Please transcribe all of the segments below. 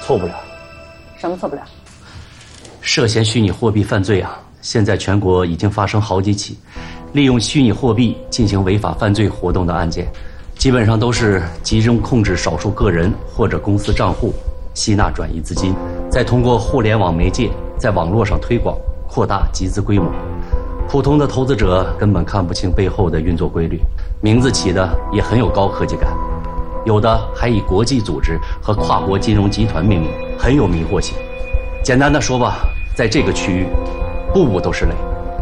错不了。 什么错不了？ 涉嫌虚拟货币犯罪啊，现在全国已经发生好几起利用虚拟货币进行违法犯罪活动的案件，基本上都是集中控制少数个人或者公司账户，吸纳转移资金，再通过互联网媒介在网络上推广，扩大集资规模。普通的投资者根本看不清背后的运作规律，名字起的也很有高科技感，有的还以国际组织和跨国金融集团命名，很有迷惑性。简单的说吧，在这个区域，步步都是雷。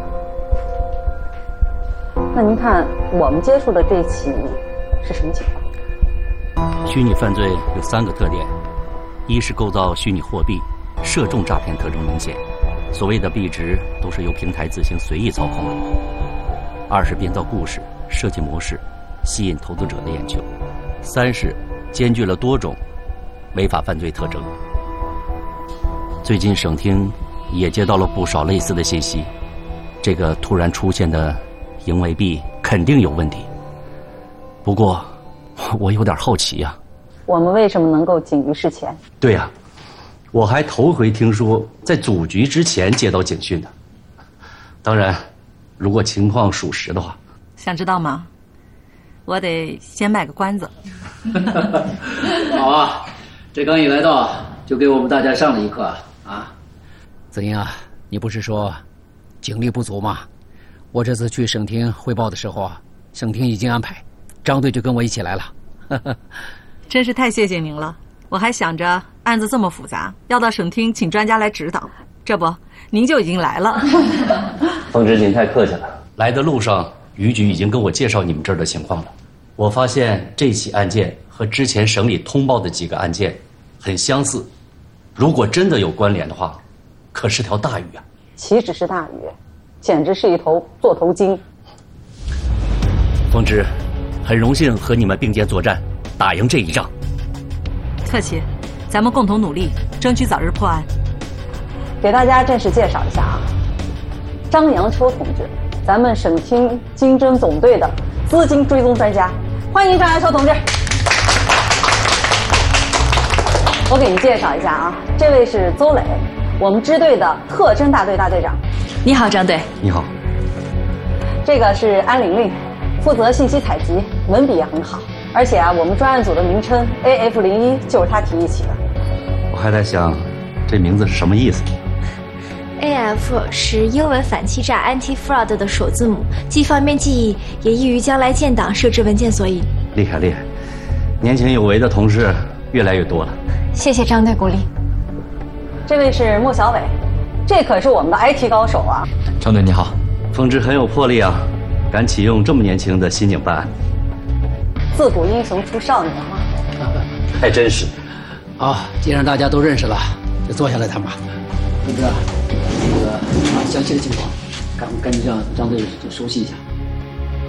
那您看我们接触的这起是什么情况？ 虚拟犯罪有3个特点：一是构造虚拟货币，涉众诈骗特征明显，所谓的币值都是由平台自行随意操控的；二是编造故事，设计模式，吸引投资者的眼球；三是兼具了多种违法犯罪特征。最近省厅也接到了不少类似的信息，这个突然出现的营为币肯定有问题。不过我有点好奇呀， 我们为什么能够警于事前？ 对呀，我还头回听说在组局之前接到警讯的。当然，如果情况属实的话。 想知道吗？我得先卖个关子。 好啊，这刚一来到就给我们大家上了一课啊！ 子英啊，你不是说警力不足吗？我这次去省厅汇报的时候啊，省厅已经安排，张队就跟我一起来了。 真是太谢谢您了，我还想着案子这么复杂，要到省厅请专家来指导，这不您就已经来了。 冯执您太客气了。来的路上，于局已经跟我介绍你们这儿的情况了。我发现这起案件和之前省里通报的几个案件很相似，如果真的有关联的话，可是条大鱼啊！ 岂止是大鱼，简直是一头座头鲸。 冯执，很荣幸和你们并肩作战，打赢这一仗。 客气，咱们共同努力，争取早日破案。 给大家正式介绍一下啊，张阳秋同志，咱们省厅经侦总队的资金追踪专家，欢迎张阳秋同志。我给您介绍一下啊，这位是邹磊，我们支队的特侦大队大队长。 你好，张队。 你好。 这个是安玲玲，负责信息采集，文笔也很好。而且啊，我们专案组的名称 AF01就是他提议起的。 我还在想，这名字是什么意思 ？AF 是英文反欺诈 （Anti-Fraud） 的首字母，既方便记忆，也易于将来建档设置文件索引。 厉害厉害，年轻有为的同事越来越多了。 谢谢张队鼓励。 这位是莫小伟，这可是我们的 IT 高手啊。 张队你好。 冯执很有魄力啊，敢启用这么年轻的刑警办案。 自古英雄出少年嘛。 还真是。 好，既然大家都认识了，就坐下来谈吧。 同志，这个详细的情况，赶紧让张队熟悉一下。